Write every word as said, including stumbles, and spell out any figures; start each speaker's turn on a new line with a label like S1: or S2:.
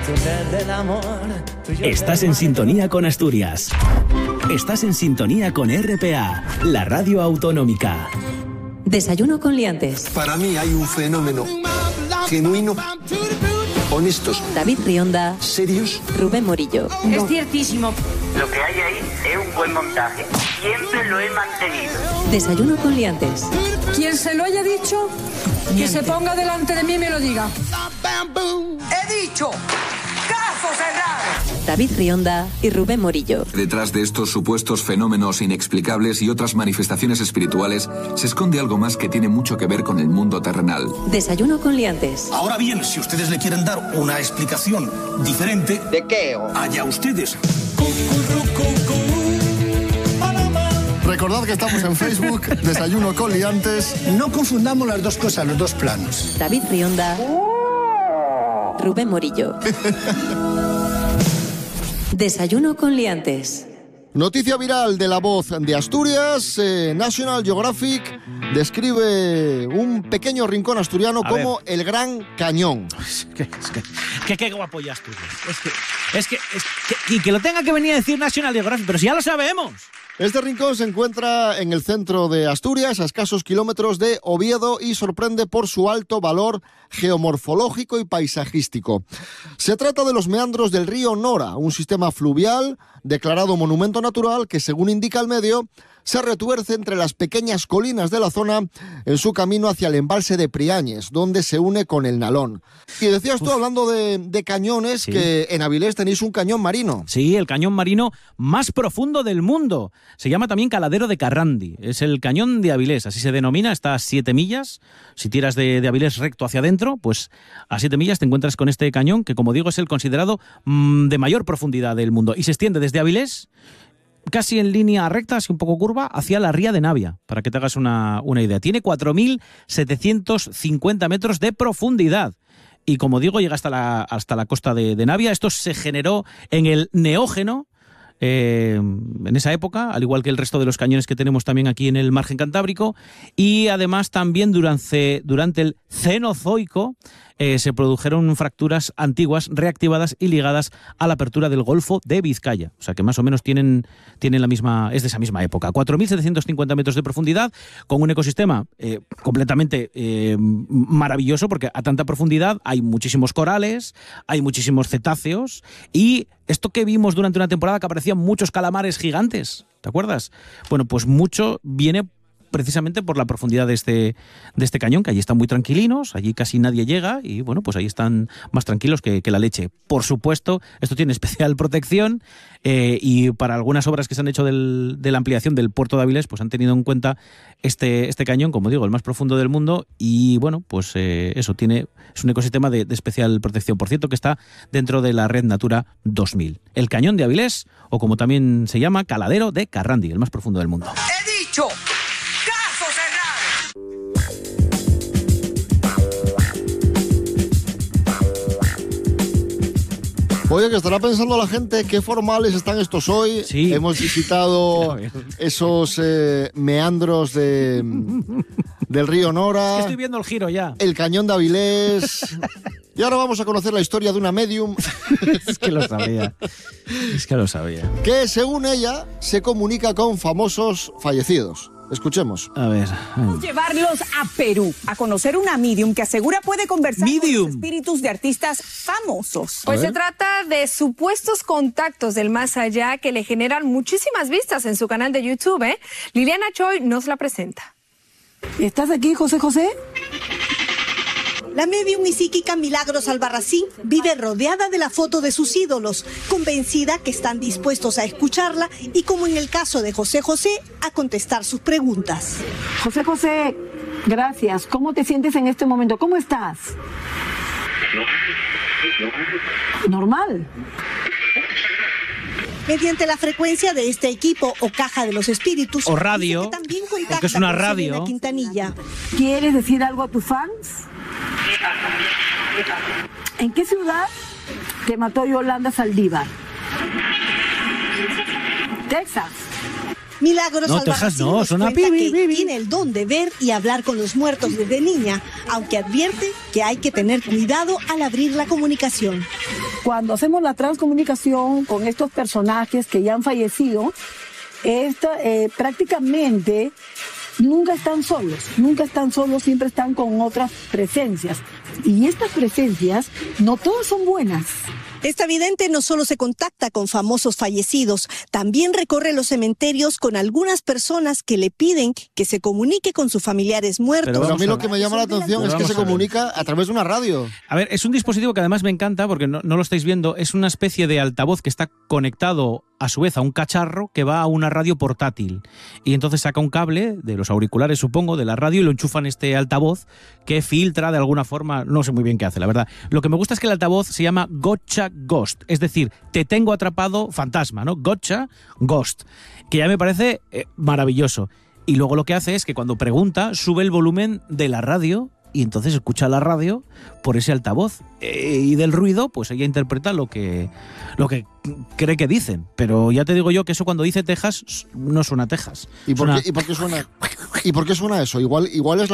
S1: Estás en sintonía con Asturias. Estás en sintonía con R P A, la radio autonómica.
S2: Desayuno con liantes.
S3: Para mí hay un fenómeno genuino, honestos,
S2: David Rionda,
S3: serios,
S2: Rubén Morillo.
S4: No. Es ciertísimo.
S5: Lo que hay ahí es un buen montaje. Siempre lo he mantenido.
S2: Desayuno con liantes.
S4: Quien se lo haya dicho, que Miente. Se ponga delante de mí y me lo diga. ¡He dicho! ¡Caso cerrado!
S2: David Rionda y Rubén Morillo.
S6: Detrás de estos supuestos fenómenos inexplicables y otras manifestaciones espirituales se esconde algo más que tiene mucho que ver con el mundo terrenal.
S2: Desayuno con liantes.
S7: Ahora bien, si ustedes le quieren dar una explicación diferente...
S8: ¿De qué?
S7: Allá ustedes.
S9: Recordad que estamos en Facebook, Desayuno con liantes.
S10: No confundamos las dos cosas, los dos planos.
S2: David Rionda, Rubén Morillo. Desayuno con liantes.
S9: Noticia viral de La Voz de Asturias. eh, National Geographic describe un pequeño rincón asturiano
S11: A
S9: como
S11: ver.
S9: el Gran Cañón.
S11: Es que, es que, que qué guapo ya Asturias. Es que, es que, es que, y que lo tenga que venir a decir National Geographic, pero si ya lo sabemos.
S9: Este rincón se encuentra en el centro de Asturias, a escasos kilómetros de Oviedo, y sorprende por su alto valor geomorfológico y paisajístico. Se trata de los meandros del río Nora, un sistema fluvial declarado monumento natural que, según indica el medio, se retuerce entre las pequeñas colinas de la zona en su camino hacia el embalse de Priañes, donde se une con el Nalón. Y decías tú, Uf. hablando de, de cañones, sí. que en Avilés tenéis un cañón marino.
S11: Sí, el cañón marino más profundo del mundo. Se llama también Caladero de Carrandi. Es el cañón de Avilés, así se denomina, está a siete millas. Si tiras de, de Avilés recto hacia adentro, pues a siete millas te encuentras con este cañón, que como digo es el considerado mmm, de mayor profundidad del mundo. Y se extiende desde Avilés, casi en línea recta, así un poco curva, hacia la ría de Navia, para que te hagas una, una idea. Tiene cuatro mil setecientos cincuenta metros de profundidad. Y como digo, llega hasta la, hasta la costa de, de Navia. Esto se generó en el Neógeno, eh, en esa época, al igual que el resto de los cañones que tenemos también aquí en el margen cantábrico. Y además también durante, durante el Cenozoico, Eh, se produjeron fracturas antiguas reactivadas y ligadas a la apertura del Golfo de Vizcaya. O sea que más o menos tienen, tienen la misma, es de esa misma época. cuatro mil setecientos cincuenta metros de profundidad, con un ecosistema eh, completamente eh, maravilloso, porque a tanta profundidad hay muchísimos corales, hay muchísimos cetáceos, y esto que vimos durante una temporada que aparecían muchos calamares gigantes, ¿te acuerdas? Bueno, pues mucho viene precisamente por la profundidad de este, de este cañón, que allí están muy tranquilinos, allí casi nadie llega, y bueno, pues ahí están más tranquilos que, que la leche. Por supuesto, esto tiene especial protección, eh, y para algunas obras que se han hecho del, de la ampliación del puerto de Avilés, pues han tenido en cuenta este, este cañón, como digo, el más profundo del mundo, y bueno, pues eh, eso tiene, es un ecosistema de, de especial protección. Por cierto, que está dentro de la red Natura dos mil. El cañón de Avilés, o como también se llama, Caladero de Carrandi, el más profundo del mundo.
S4: ¡He dicho!
S9: Oye, que estará pensando la gente qué formales están estos hoy.
S11: Sí.
S9: Hemos visitado esos eh, meandros de, del río Nora.
S11: Estoy viendo el giro ya.
S9: El cañón de Avilés. Y ahora vamos a conocer la historia de una medium.
S11: Es que lo sabía. Es que lo sabía.
S9: Que, según ella, se comunica con famosos fallecidos. Escuchemos.
S11: A ver.
S12: Vamos a llevarlos a Perú a conocer una medium que asegura puede conversar
S11: medium.
S12: con los espíritus de artistas famosos.
S13: Pues se trata de supuestos contactos del más allá que le generan muchísimas vistas en su canal de YouTube, ¿eh? Liliana Choi nos la presenta.
S12: ¿Estás aquí, José José?
S14: La medium y psíquica Milagros Albarracín vive rodeada de la foto de sus ídolos, convencida que están dispuestos a escucharla y, como en el caso de José José, a contestar sus preguntas.
S12: José José, gracias. ¿Cómo te sientes en este momento? ¿Cómo estás? ¿Normal?
S14: Mediante la frecuencia de este equipo o caja de los espíritus,
S11: o radio,
S14: que también
S11: porque es una radio.
S14: Quintanilla.
S12: ¿Quieres decir algo a tus fans? ¿En qué ciudad te mató Yolanda Saldívar? Texas.
S14: Milagros
S11: no, Texas no, son
S14: cuenta que tiene el don de ver y hablar con los muertos desde niña, aunque advierte que hay que tener cuidado al abrir la comunicación.
S12: cuando hacemos la transcomunicación con estos personajes que ya han fallecido, esta, eh, prácticamente nunca están solos, nunca están solos, siempre están con otras presencias. Y estas presencias no todas son buenas.
S14: Esta vidente no solo se contacta con famosos fallecidos, también recorre los cementerios con algunas personas que le piden que se comunique con sus familiares muertos.
S9: Pero a mí lo que me llama la atención
S11: Pero
S9: es que se
S11: vamos a ver.
S9: comunica a través de una radio.
S11: A ver, es un dispositivo que además me encanta porque no, no lo estáis viendo. Es una especie de altavoz que está conectado a su vez a un cacharro que va a una radio portátil. Y entonces saca un cable de los auriculares, supongo, de la radio y lo enchufa en este altavoz que filtra de alguna forma. No sé muy bien qué hace, la verdad. Lo que me gusta es que el altavoz se llama Gotcha Ghost. Es decir, te tengo atrapado fantasma, ¿no? Gotcha Ghost. Que ya me parece eh, maravilloso. Y luego lo que hace es que cuando pregunta, sube el volumen de la radio y entonces escucha la radio por ese altavoz. Eh, y del ruido, pues ella interpreta lo que, lo que cree que dicen. Pero ya te digo yo que eso cuando dice Texas, no suena a Texas.
S9: ¿Y por,
S11: Suena-
S9: qué, ¿y por qué suena? ¿Y por qué suena eso? Igual, igual es la